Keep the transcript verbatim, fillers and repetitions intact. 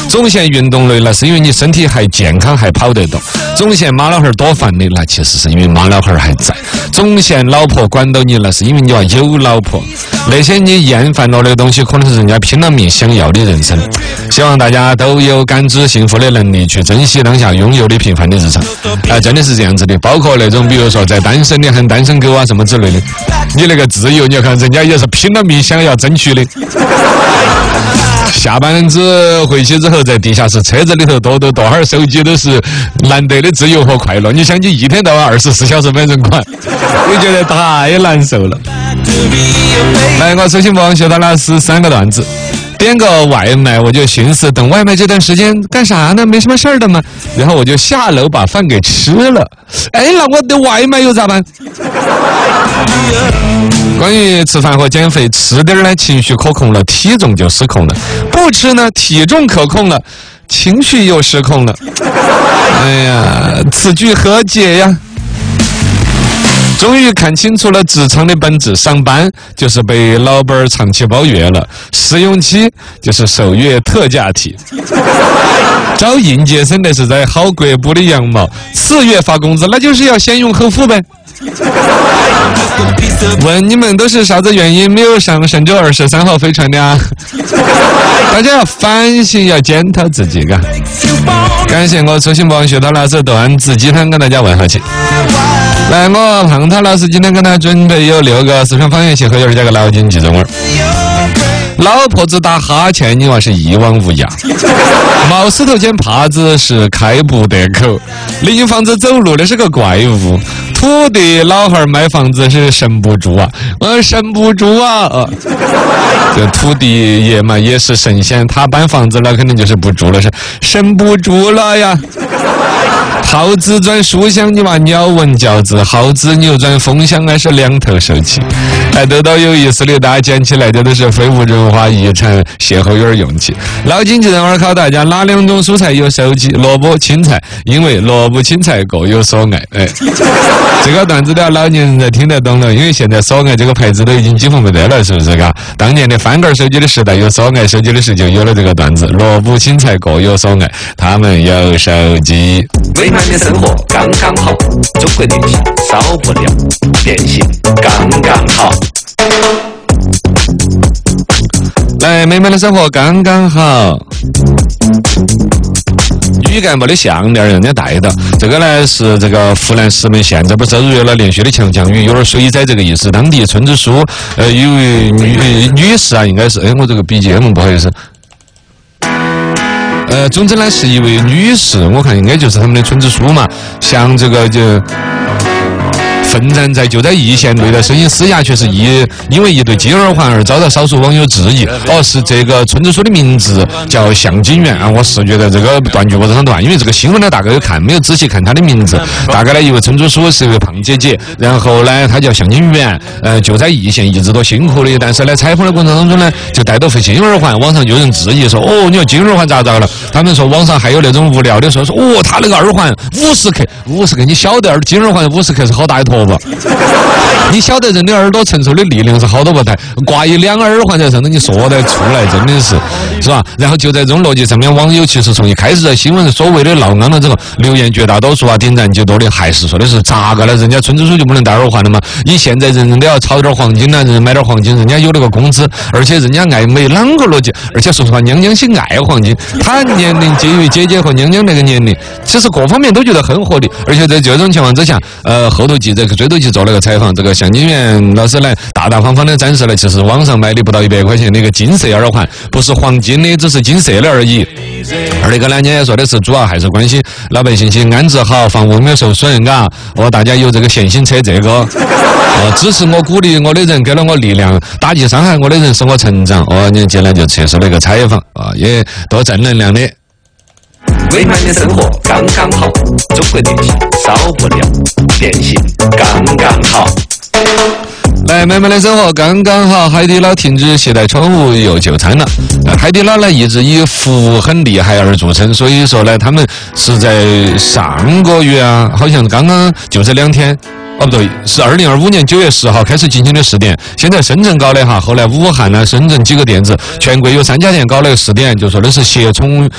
总嫌运动累了，是因为你身体还健康，还跑得动；总嫌妈老汉儿多烦的，那其实是因为妈老汉儿还在；总嫌老婆管到你了，是因为你要有老婆。那些你厌烦了的东西，可能是人家拼了命想要的人生。希望大家都有感知幸福的能力，去珍惜当下拥有的平凡的日常。啊、呃，真的是这样子的。包括那种比如说在单身的很单身狗啊什么之类的，你那个自由，你要看人家也是拼了命想要争取的。下班子回去之后，在地下室车子里头多多多哈手机都是难得的自由和快乐。你想，你一天到晚二十四小时没人管，我觉得太难受了。来，我首先帮学到老师三个段子。点个外卖，我就寻思等外卖这段时间干啥呢？没什么事儿的嘛。然后我就下楼把饭给吃了。哎，那我的外卖又咋办？关于吃饭和减肥，吃点呢情绪可控了，体重就失控了；不吃呢，体重可控了，情绪又失控了。哎呀，此句何解呀？终于看清楚了职场的本质，上班就是被老板长期包月了，试用期就是首月特价体，招应届生那是在薅国部的羊毛，次月发工资那就是要先用后付呗。问你们都是啥子原因没有上神舟二十三号飞船的啊？大家要反省，要检讨自己嘎。感谢我初心帮学到老师段子鸡汤跟大家问候起。来，我胖涛老师今天跟他准备有六个四川方言协和音加个脑筋急转弯。老婆子打哈欠，你娃是一往无涯；毛石头捡耙子是开不得口；林房子走路那是个怪物；土地老汉卖房子是神不住啊，我神不住啊！呃、这土地爷嘛也是神仙，他搬房子那肯定就是不住了，是神不住了呀。耗子转书香，你娃鸟闻教子；耗子扭转风箱，还是两头受气。哎，都到有意思的，大家捡起来的都是非物质文化遗产，歇后语用起。脑筋急转弯考大家，哪两种蔬菜有收集？萝卜、青菜，因为萝卜、青菜各有所爱。哎，这个段子都要老年人才听得懂了，因为现在所爱这个牌子都已经几乎没得了，是不是？嘎，当年的翻盖手机的时代，有所爱手机的时就有了这个段子：萝卜、青菜各有所爱，他们有手机。 美满的生活刚刚好，中国电信少不了，电信刚刚好。 来，美满的生活刚刚好。女干部的项链人家带的，这个呢是这个湖南石门县，这不是入约了连续的强降雨，有点水灾这个意思。当地村支书，呃，有位女女士啊，应该是，哎，我这个 B G M 不好意思。呃，总之呢是一位女士，我看应该就是他们的村支书嘛，像这个就奋战在就在易县内的声音撕下，却是一因为一对金耳环而遭到少数网友质疑。哦，是这个村支书的名字叫向金元啊，我是觉得这个断句不是很断，因为这个新闻呢大概有看，没有仔细看他的名字。大概呢，一位村支书是一位胖姐姐，然后呢，她叫向金元，呃，就在易县一直都辛苦的，但是呢，采访的过程当中呢，就带到副金耳环，网上有人质疑说，哦，你要金耳环咋着了？他们说网上还有那种无聊的说说，哦，他那个耳环五十克，五十克，你晓得金耳环五十克是好大一坨不？你晓得人的耳朵承受的力量是好多不台，挂一两耳环在上头，你说得出来，真的是，是吧？然后就在这种逻辑上面，网友其实从一开始在新闻所谓的闹昂的这个留言，绝大多数啊点赞就多的，还是说的是咋个了？人家村支书就不能戴耳环了吗？以现在人人都要炒点黄金了，人买点黄金，人家有那个工资，而且人家爱美，啷个逻辑？而且说实话，娘娘是爱黄金，她年龄介于姐姐和娘娘那个年龄，其实各方面都觉得很合理。而且在这种情况之下，呃，后头记者追头去做了个采访，这个向金元老师呢，大大方方的展示了，其实网上买的不到一百块钱那个金色耳环，不是黄金的，只是金色的而已。而那个呢，人家也说的是，主要还是关心老百姓去安置好，房屋没有受损，嘎，哦，大家有这个闲心扯这个，哦，支持我、鼓励我的人给了我力量，打击伤害我的人使我成长。哦，你接下来就接受了一个采访，啊，也多正能量的。 美满的生活刚刚好，中国电信少不了，电信刚刚好。 来，美满的生活刚刚好。海底捞停止携带宠物有就餐了。海底捞呢一直以服务很厉害而著称，所以说呢，他们是在上个月啊，好像刚刚就这两天。哦不对，是二零二五年九月十号开始进行的试点，现在深圳搞的哈，后来武汉呢、深圳几个店子，全国有三家店搞了个试点，就说的是携宠